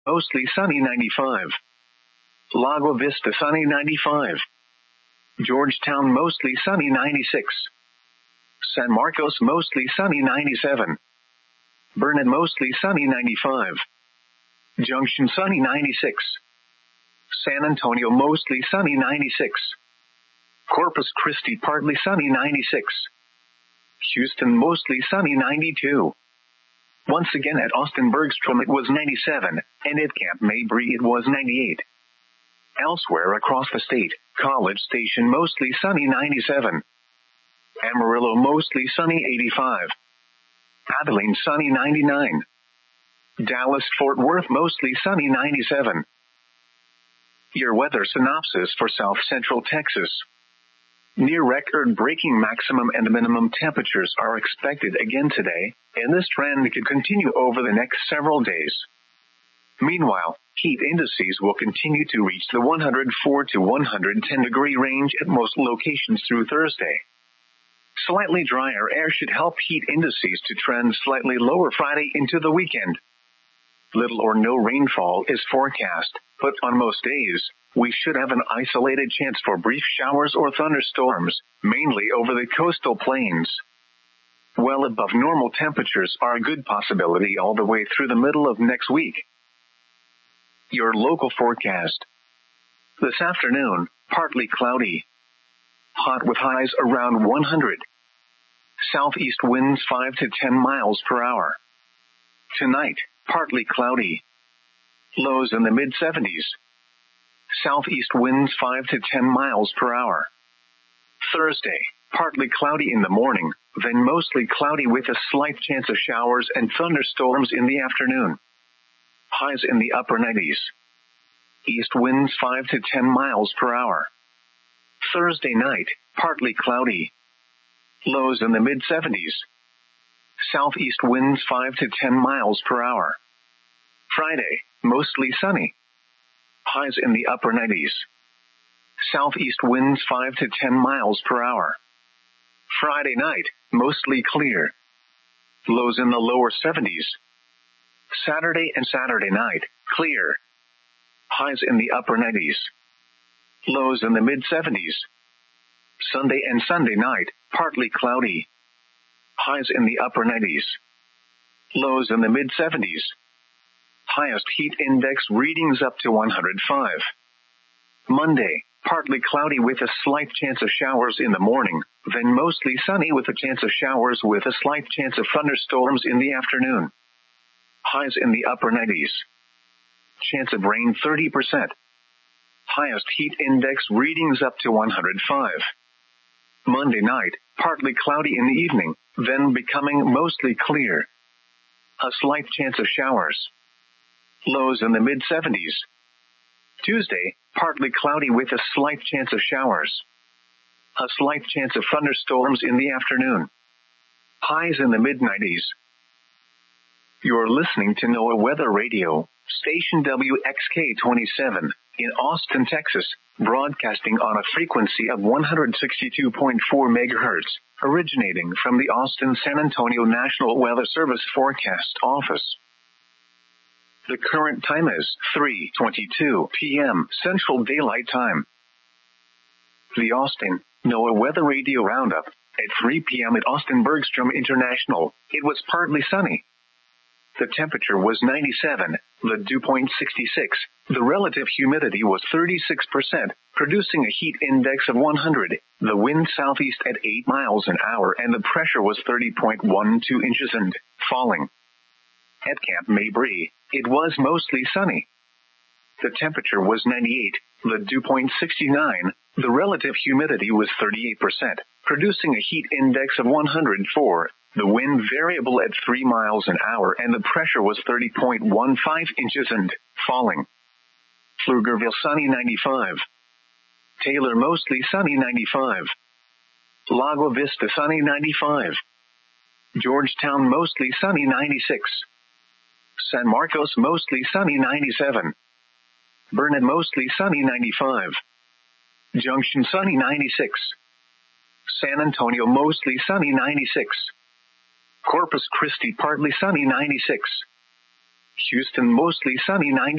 mostly sunny 95. Lago Vista sunny 95. Georgetown mostly sunny 96. San Marcos mostly sunny 97. Burnet mostly sunny 95. Junction sunny 96. San Antonio mostly sunny 96. Corpus Christi partly sunny 96. Houston mostly sunny 92. Once again at Austin Bergstrom it was 97, and at Camp Mabry it was 98. Elsewhere across the state, College Station mostly sunny 97. Amarillo mostly sunny 85. Abilene sunny 99. Dallas-Fort Worth mostly sunny 97. Your weather synopsis for South Central Texas. Near record-breaking maximum and minimum temperatures are expected again today, and this trend could continue over the next several days. Meanwhile, heat indices will continue to reach the 104 to 110 degree range at most locations through Thursday. Slightly drier air should help heat indices to trend slightly lower Friday into the weekend. Little or no rainfall is forecast, but on most days, we should have an isolated chance for brief showers or thunderstorms, mainly over the coastal plains. Well above normal temperatures are a good possibility all the way through the middle of next week. Your local forecast. This afternoon, partly cloudy. Hot with highs around 100. Southeast winds 5 to 10 miles per hour. Tonight, partly cloudy. Lows in the mid-70s. Southeast winds 5 to 10 miles per hour. Thursday, partly cloudy in the morning, then mostly cloudy with a slight chance of showers and thunderstorms in the afternoon. Highs in the upper 90s. East winds 5 to 10 miles per hour. Thursday night, partly cloudy. Lows in the mid-70s. Southeast winds 5 to 10 miles per hour. Friday, mostly sunny. Highs in the upper 90s. Southeast winds 5 to 10 miles per hour. Friday night, mostly clear. Lows in the lower 70s. Saturday and Saturday night, clear. Highs in the upper 90s. Lows in the mid-70s. Sunday and Sunday night, partly cloudy. Highs in the upper 90s. Lows in the mid-70s. Highest heat index readings up to 105. Monday, partly cloudy with a slight chance of showers in the morning, then mostly sunny with a chance of showers with a slight chance of thunderstorms in the afternoon. Highs in the upper 90s. Chance of rain 30%. Highest heat index readings up to 105. Monday night, partly cloudy in the evening, then becoming mostly clear. A slight chance of showers. Lows in the mid-70s. Tuesday, partly cloudy with a slight chance of showers. A slight chance of thunderstorms in the afternoon. Highs in the mid-90s. You're listening to NOAA Weather Radio, station WXK-27, in Austin, Texas, broadcasting on a frequency of 162.4 MHz, originating from the Austin-San Antonio National Weather Service Forecast Office. The current time is 3:22 p.m. Central Daylight Time. The Austin NOAA Weather Radio Roundup. At 3 p.m. at Austin Bergstrom International, it was partly sunny. The temperature was 97, the dew point 66, the relative humidity was 36%, producing a heat index of 100, the wind southeast at 8 miles an hour, and the pressure was 30.12 inches and falling. At Camp Mabry, it was mostly sunny. The temperature was 98, the dew point 69, the relative humidity was 38%, producing a heat index of 104, the wind variable at 3 miles an hour, and the pressure was 30.15 inches and falling. Pflugerville sunny 95. Taylor mostly sunny 95. Lago Vista sunny 95. Georgetown mostly sunny 96. San Marcos mostly sunny 97. Burnet mostly sunny 95. Junction sunny 96. San Antonio mostly sunny 96. Corpus Christi partly sunny 96. Houston mostly sunny 90.